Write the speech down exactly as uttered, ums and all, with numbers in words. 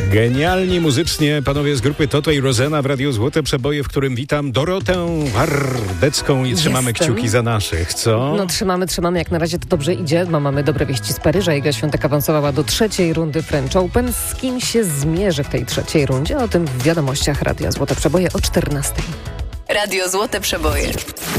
Genialni muzycznie panowie z grupy Toto i Rozena w Radiu Złote Przeboje, w którym witam Dorotę Wardecką i trzymamy Jestem. kciuki za naszych, co? No trzymamy, trzymamy, jak na razie to dobrze idzie, bo mamy dobre wieści z Paryża. Iga Świątek awansowała do trzeciej rundy French Open. Z kim się zmierzy w tej trzeciej rundzie? O tym w wiadomościach Radia Złote Przeboje o czternastej. Radio Złote Przeboje.